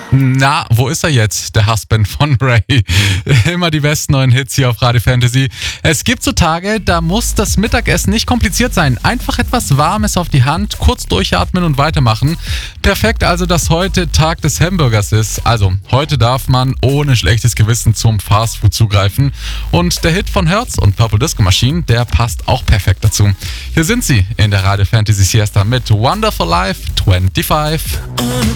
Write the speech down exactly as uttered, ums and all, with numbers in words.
Na, wo ist er jetzt, der Husband von Ray? Immer die besten neuen Hits hier auf Radio Fantasy. Es gibt so Tage, da muss das Mittagessen nicht kompliziert sein. Einfach etwas Warmes auf die Hand, kurz durchatmen und weitermachen. Perfekt also, dass heute Tag des Hamburgers ist. Also, heute darf man ohne schlechtes Gewissen zum Fastfood zugreifen. Und der Hit von Hertz und Purple Disco Machine, der passt auch perfekt dazu. Hier sind sie in der Radio Fantasy Siesta mit Wonderful Life fünfundzwanzig.